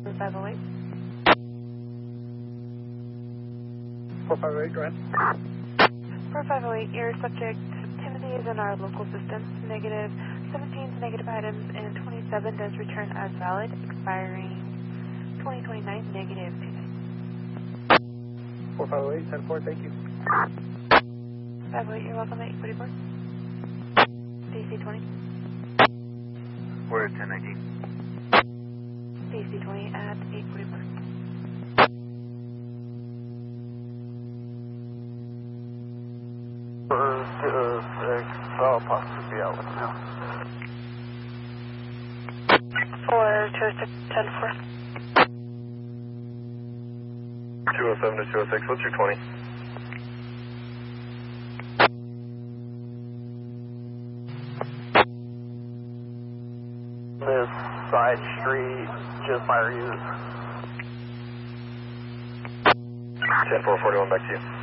508. 4508, go ahead. 4508, your subject, Timothy, is in our local system. Negative 17 is negative items, and 27 does return as valid, expiring 2029, negative 29. 4508, 10-4, thank you. 508, you're welcome at 844. DC 20. We're at 1019. DC 20 at 844. I'll possibly be out with now. 426, 10-4. 207 to 206, what's your 20? This side street, just fire use. 10-4, 41, back to you.